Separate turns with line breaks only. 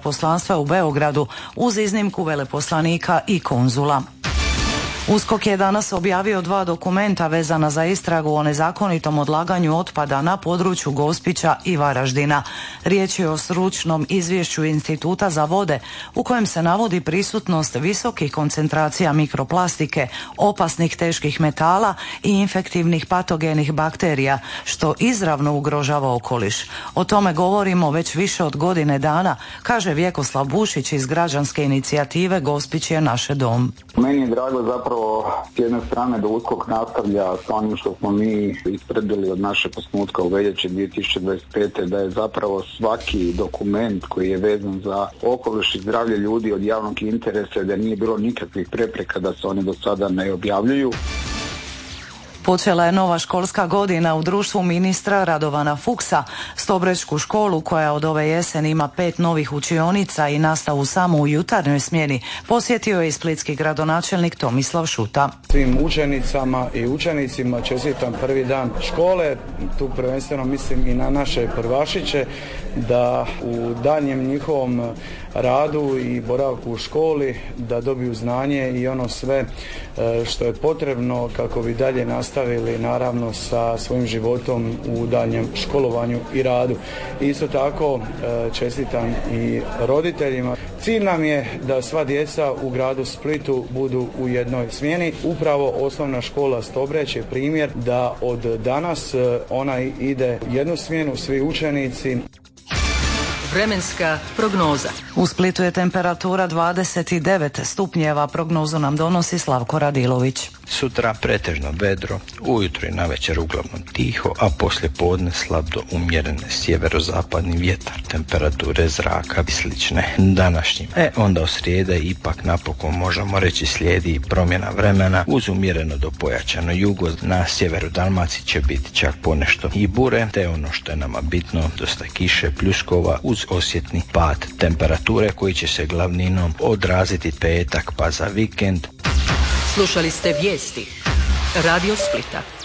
veleposlanstva u Beogradu uz iznimku veleposlanika i konzula. USKOK je danas objavio 2 dokumenta vezana za istragu o nezakonitom odlaganju otpada na području Gospića i Varaždina. Riječ je o stručnom izvješću Instituta za vode u kojem se navodi prisutnost visokih koncentracija mikroplastike, opasnih teških metala i infektivnih patogenih bakterija, što izravno ugrožava okoliš. O tome govorimo već više od godine dana, kaže Vjekoslav Bušić iz građanske inicijative Gospić je naše dom.
Meni je drago zapravo s jedne strane da USKOK nastavlja sa onim što smo mi ispredili od našeg osnutka u veljači 2025. da je zapravo svaki dokument koji je vezan za okoliš i zdravlje ljudi od javnog interesa, da nije bilo nikakvih prepreka da se oni do sada ne objavljuju.
Počela je nova školska godina u društvu ministra Radovana Fuchsa. Stobrečku školu koja od ove jeseni ima 5 novih učionica i nastavu samo u jutarnjoj smjeni posjetio je i splitski gradonačelnik Tomislav Šuta.
Svim učenicama i učenicima čestitam prvi dan škole, tu prvenstveno mislim i na naše prvašiće, da u daljnjem njihovom radu i boravku u školi da dobiju znanje i ono sve što je potrebno kako bi dalje nastavili naravno sa svojim životom u daljnjem školovanju i radu. Isto tako čestitam i roditeljima. Cilj nam je da sva djeca u gradu Splitu budu u jednoj smjeni. Upravo osnovna škola Stobreć je primjer da od danas ona ide jednu smjenu, svi učenici.
Vremenska prognoza.
U Splitu je temperatura 29 stupnjeva, prognozu nam donosi Slavko Radilović.
Sutra pretežno vedro, ujutro i navečer uglavnom tiho, a poslije podne slab do umjeren sjeverozapadni vjetar. Temperature zraka slične današnjim. Onda u srijede ipak napokon možemo reći slijedi promjena vremena uz umjereno do pojačano jugo. Na sjeveru Dalmacije će biti čak ponešto i bure, te ono što je nama bitno, dosta kiše, pljuskova uz osjetni pad temperature koji će se glavninom odraziti petak pa za vikend.
Slušali ste vijesti Radio Splita.